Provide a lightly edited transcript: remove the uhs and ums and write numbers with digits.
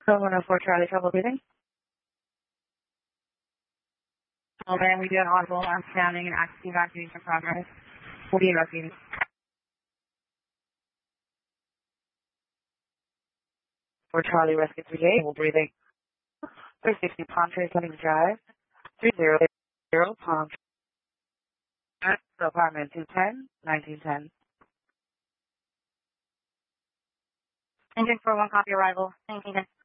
104 Charlie, trouble breathing. And we do an audible arm standing and active evacuation progress. We'll be evacuating. For Charlie, rescue 38, we'll breathing. 360 Palm Tree Center Drive, 300 Palm Tree, apartment 210, 1910. Engine 41, copy arrival, 1910.